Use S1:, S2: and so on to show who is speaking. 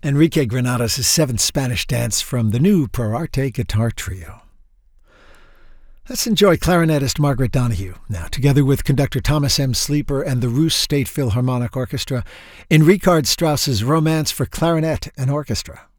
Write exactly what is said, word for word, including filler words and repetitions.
S1: Enrique Granados' Seventh Spanish Dance from the new Pro Arte Guitar Trio. Let's enjoy clarinetist Margaret Donahue now, together with conductor Thomas M. Sleeper and the Roos State Philharmonic Orchestra, in Richard Strauss's Romance for Clarinet and Orchestra.